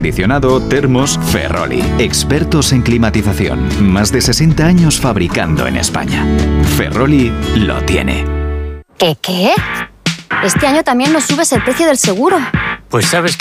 Acondicionado, termos, Ferroli. Expertos en climatización. Más de 60 años fabricando en España. Ferroli lo tiene. ¿Qué? Este año también nos subes el precio del seguro. Pues sabes